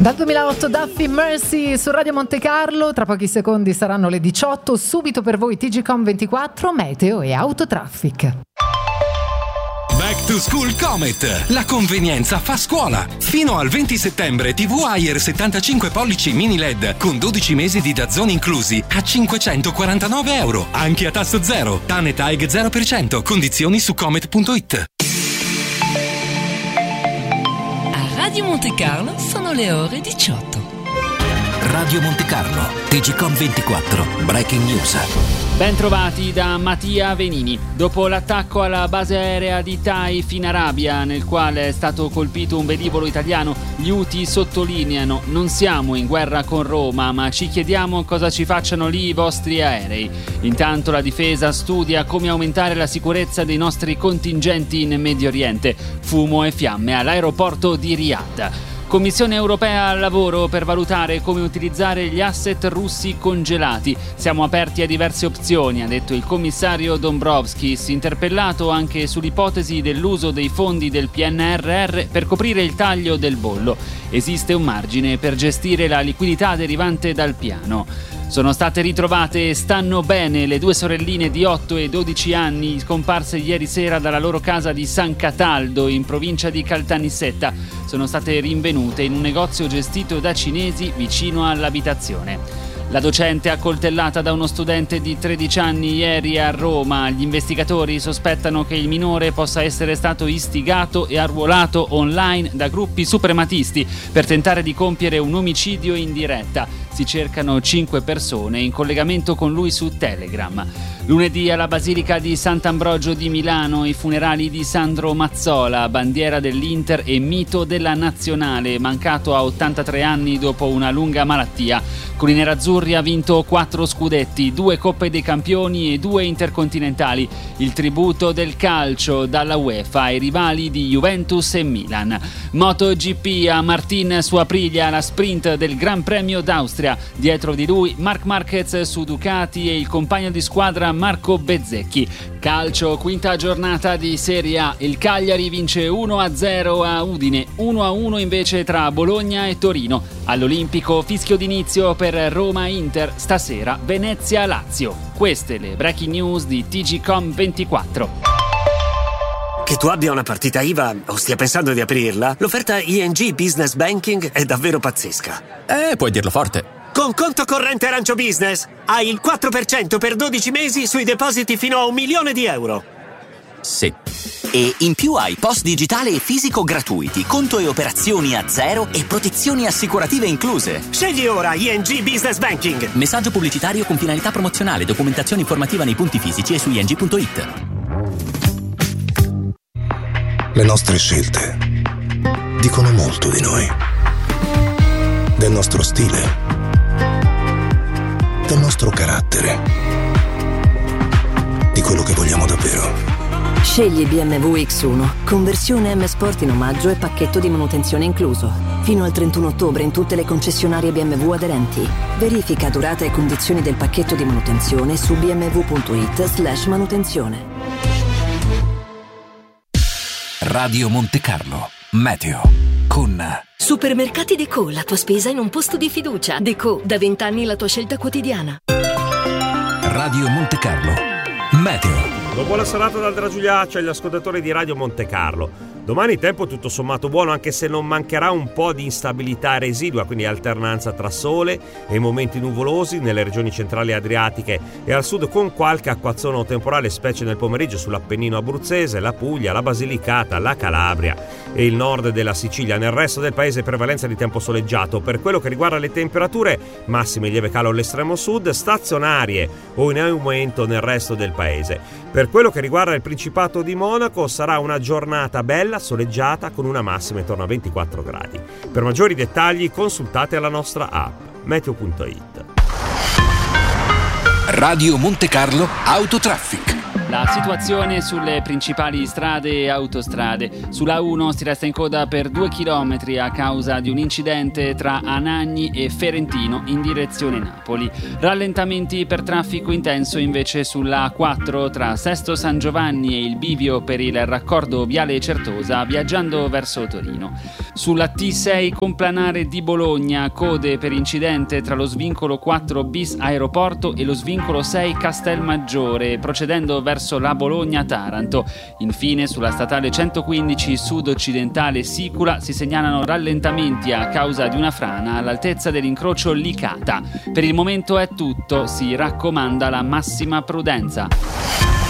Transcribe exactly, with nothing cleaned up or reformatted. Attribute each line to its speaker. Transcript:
Speaker 1: Dal duemilaotto Duffy Mercy su Radio Monte Carlo, tra pochi secondi saranno le diciotto, subito per voi T G Com ventiquattro, meteo e autotraffic.
Speaker 2: Back to School Comet, la convenienza fa scuola. Fino al venti settembre T V Ayer settantacinque pollici mini L E D con dodici mesi di dazzone inclusi a cinquecentoquarantanove euro, anche a tasso zero. Tane Tag zero per cento, condizioni su comet punto it.
Speaker 3: A Radio Monte Carlo sono le ore diciotto.
Speaker 4: Radio Monte Carlo, T G Com ventiquattro, Breaking News.
Speaker 5: Ben trovati da Mattia Venini. Dopo l'attacco alla base aerea di Taif in Arabia, nel quale è stato colpito un velivolo italiano, gli Houthi sottolineano: non siamo in guerra con Roma, ma ci chiediamo cosa ci facciano lì i vostri aerei. Intanto la difesa studia come aumentare la sicurezza dei nostri contingenti in Medio Oriente. Fumo e fiamme all'aeroporto di Riyadh. Commissione europea al lavoro per valutare come utilizzare gli asset russi congelati. Siamo aperti a diverse opzioni, ha detto il commissario Dombrovskis, interpellato anche sull'ipotesi dell'uso dei fondi del P N R R per coprire il taglio del bollo. Esiste un margine per gestire la liquidità derivante dal piano. Sono state ritrovate e stanno bene le due sorelline di otto e dodici anni scomparse ieri sera dalla loro casa di San Cataldo, in provincia di Caltanissetta. Sono state rinvenute in un negozio gestito da cinesi vicino all'abitazione. La docente accoltellata da uno studente di tredici anni ieri a Roma. Gli investigatori sospettano che il minore possa essere stato istigato e arruolato online da gruppi suprematisti per tentare di compiere un omicidio in diretta. Si cercano cinque persone in collegamento con lui su Telegram. Lunedì alla Basilica di Sant'Ambrogio di Milano i funerali di Sandro Mazzola, bandiera dell'Inter e mito della nazionale, mancato a ottantatré anni dopo una lunga malattia. Con i nerazzurri ha vinto quattro scudetti, due Coppe dei Campioni e due intercontinentali. Il tributo del calcio dalla UEFA ai rivali di Juventus e Milan. MotoGP a Martin su Aprilia, la sprint del Gran Premio d'Austria. Dietro di lui Marc Marquez su Ducati e il compagno di squadra Marco Bezzecchi. Calcio, quinta giornata di Serie A. Il Cagliari vince uno a zero a Udine, uno a uno invece tra Bologna e Torino. All'Olimpico fischio d'inizio per Roma-Inter, stasera Venezia-Lazio. Queste le breaking news di T G Com ventiquattro.
Speaker 6: Che tu abbia una partita I V A o stia pensando di aprirla, l'offerta I N G Business Banking è davvero pazzesca.
Speaker 7: Eh, puoi dirlo forte.
Speaker 6: Con conto corrente Arancio Business hai il quattro per cento per dodici mesi sui depositi fino a un milione di euro.
Speaker 7: Sì.
Speaker 4: E in più hai post digitale e fisico gratuiti, conto e operazioni a zero e protezioni assicurative incluse.
Speaker 6: Scegli ora I N G Business Banking.
Speaker 4: Messaggio pubblicitario con finalità promozionale, documentazione informativa nei punti fisici e su I N G punto it.
Speaker 8: Le nostre scelte dicono molto di noi, del nostro stile, del nostro carattere, di quello che vogliamo davvero.
Speaker 9: Scegli B M W X uno, conversione M Sport in omaggio e pacchetto di manutenzione incluso. Fino al trentuno ottobre in tutte le concessionarie B M W aderenti. Verifica durata e condizioni del pacchetto di manutenzione su bmw punto it slash manutenzione.
Speaker 4: Radio Monte Carlo, meteo, con
Speaker 10: Supermercati Deco, la tua spesa in un posto di fiducia. Deco, da vent'anni la tua scelta quotidiana.
Speaker 4: Radio Monte Carlo, meteo.
Speaker 11: Dopo la serata dal Dragiuliaccio agli ascoltatori di Radio Monte Carlo. Domani tempo tutto sommato buono, anche se non mancherà un po' di instabilità residua, quindi alternanza tra sole e momenti nuvolosi nelle regioni centrali adriatiche e al sud, con qualche acquazzone temporale, specie nel pomeriggio sull'Appennino abruzzese, la Puglia, la Basilicata, la Calabria e il nord della Sicilia. Nel resto del paese prevalenza di tempo soleggiato. Per quello che riguarda le temperature, massime lieve calo all'estremo sud, stazionarie o in aumento nel resto del paese. Per quello che riguarda il Principato di Monaco, sarà una giornata bella, soleggiata, con una massima intorno a ventiquattro gradi. Per maggiori dettagli consultate la nostra app meteo punto it.
Speaker 2: Radio Monte Carlo Autotraffic.
Speaker 5: La situazione sulle principali strade e autostrade. Sulla uno si resta in coda per due chilometri a causa di un incidente tra Anagni e Ferentino in direzione Napoli. Rallentamenti per traffico intenso invece sulla A quattro tra Sesto San Giovanni e il bivio per il raccordo Viale Certosa viaggiando verso Torino. Sulla T sei Complanare di Bologna, code per incidente tra lo svincolo quattro bis Aeroporto e lo svincolo sei Castelmaggiore, procedendo verso la Bologna-Taranto. Infine sulla statale centoquindici sud-occidentale Sicula si segnalano rallentamenti a causa di una frana all'altezza dell'incrocio Licata. Per il momento è tutto, si raccomanda la massima prudenza.